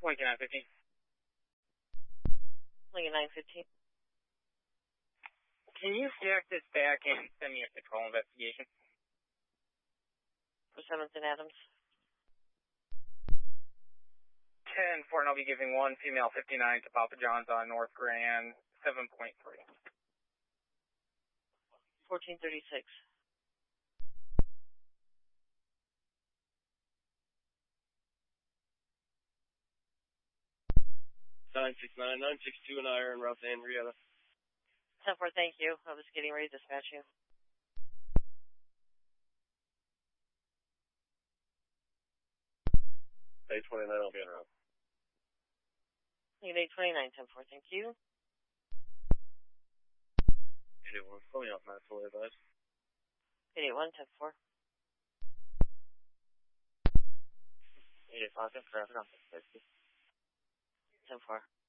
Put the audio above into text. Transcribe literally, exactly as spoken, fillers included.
Lincoln nine fifteen. Lincoln nine fifteen. Can you stack this back and send me a patrol investigation? For seventh and Adams. ten four, and I'll be giving one female fifty-nine to Papa John's on North Grand, seven point three. fourteen thirty-six. nine six nine, nine six two, and I are en route to Henrietta. ten four, thank you. I was getting ready to dispatch you. eight twenty-nine, I'll be en route. Lincoln eight twenty-nine, ten four, thank you. eight eight one, fully off my fully advised. eight eight one, ten four. eight eight five, traffic on six sixty. ten four.